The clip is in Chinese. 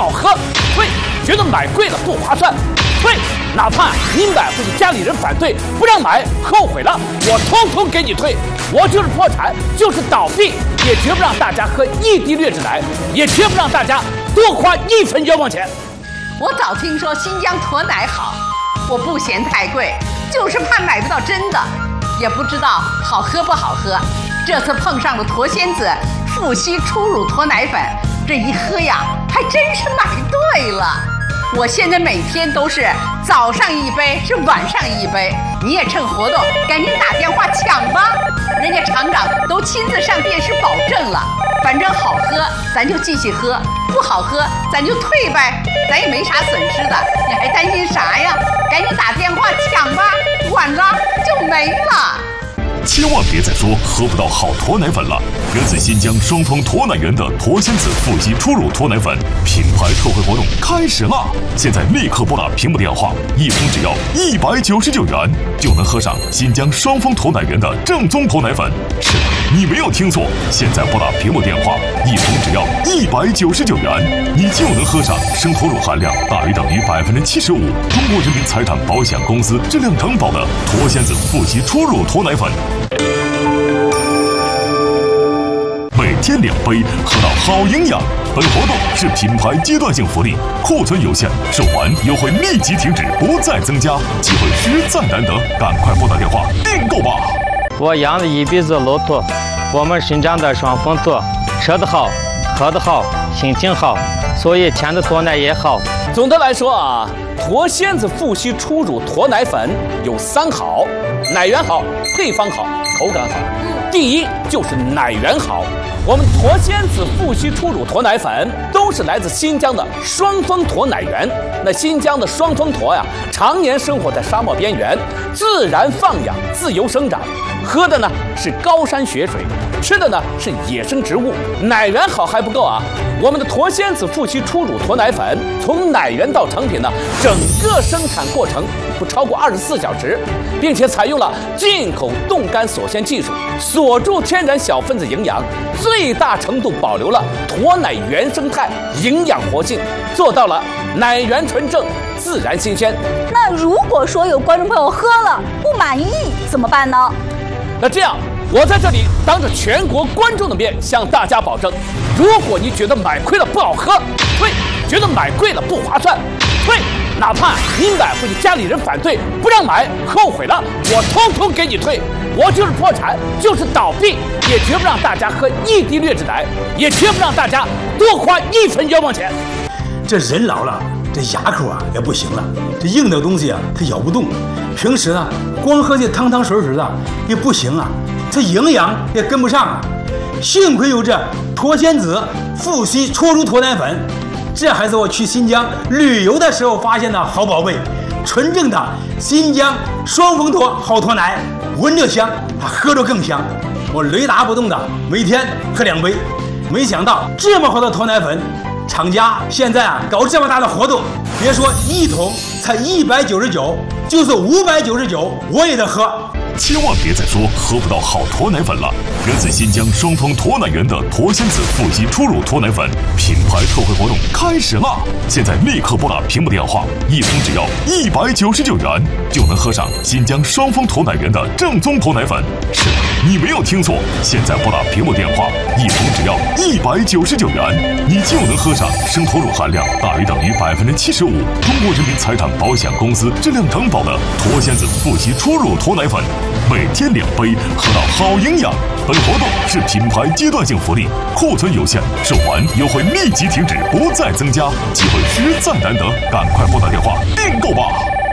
好喝，退；觉得买贵了不划算，退。哪怕你买回去家里人反对，不让买，后悔了，我通通给你退。我就是破产，就是倒闭，也绝不让大家喝一滴劣质奶，也绝不让大家多花1分冤枉钱。 我早听说新疆驼奶好，我不嫌太贵，就是怕买不到真的，也不知道好喝不好喝。这次碰上了驼仙子富硒初乳驼奶粉，这一喝呀，还真是买对了。我现在每天都是早上一杯，是晚上一杯。你也趁活动赶紧打电话抢吧，人家厂长都亲自上电视保证了。反正好喝咱就继续喝，不好喝咱就退呗，咱也没啥损失的，你还担心啥呀？赶紧打电话抢吧，晚了就没了。 千万别再说喝不到好驼奶粉了！源自新疆双峰驼奶园的驼仙子富硒初乳驼奶粉品牌特惠活动开始啦！现在立刻拨打屏幕电话，一封只要199元，就能喝上新疆双峰驼奶园的正宗驼奶粉。是的，你没有听错，现在拨打屏幕电话，一封只要199元，你就能喝上生驼乳含量大于等于75%，中国人民财产保险公司质量承保的驼仙子富硒初乳驼奶粉。每天2杯，喝到好营养。本活动是品牌阶段性福利，库存有限，售完优惠立即停止，不再增加，机会实在难得，赶快拨打电话订购吧！ 我养了一辈子骆驼，我们生长的双峰驼，吃得好，喝得好，心情好，所以牵的驼奶也好。 总的来说啊，驼仙子富硒初乳驼奶粉有3好：奶源好，配方好，口感好。第一就是奶源好，我们驼仙子富硒初乳驼奶粉都是来自新疆的双峰驼奶源。那新疆的双峰驼呀，常年生活在沙漠边缘，自然放养，自由生长，喝的呢是高山雪水，吃的呢是野生植物。奶源好还不够啊，我们的驼仙子富硒初乳驼奶粉从奶源到成品呢，整个生产过程不超过24小时，并且采用了进口冻干锁鲜技术，锁住天然小分子营养，最大程度保留了驼奶原生态营养活性，做到了奶源纯正、自然新鲜。 那如果说有观众朋友喝了不满意怎么办呢？ 那这样，我在这里当着全国观众的面向大家保证，如果你觉得买亏了不好喝，退；觉得买贵了不划算，退。哪怕你买回去家里人反对，不让买，后悔了，我通通给你退。我就是破产，就是倒闭，也绝不让大家喝一滴劣质奶，也绝不让大家多花1分冤枉钱。 这人老了，这牙口啊也不行了，这硬的东西啊它咬不动，平时呢光喝这汤汤水水的也不行啊，这营养也跟不上啊。幸亏有这驼仙子富硒初乳驼奶粉，这还是我去新疆旅游的时候发现的好宝贝，纯正的新疆双峰驼好驼奶，闻着香，它喝着更香。我雷打不动的每天喝2杯，没想到这么好的驼奶粉，厂家现在啊搞这么大的活动，别说1桶才199，就是599我也得喝。 千万别再说喝不到好驼奶粉了！源自新疆双峰驼奶园的驼仙子富硒初乳驼奶粉品牌特惠活动开始啦！现在立刻拨打屏幕电话，一封只要199元，就能喝上新疆双峰驼奶园的正宗驼奶粉。是的，你没有听错，现在拨打屏幕电话，一封只要199元，你就能喝上生驼乳含量大于等于75%，中国人民财产保险公司质量承保的驼仙子富硒初乳驼奶粉。每天2杯，喝到好营养。本活动是品牌阶段性福利，库存有限，售完优惠立即停止，不再增加，机会实在难得，赶快拨打电话订购吧！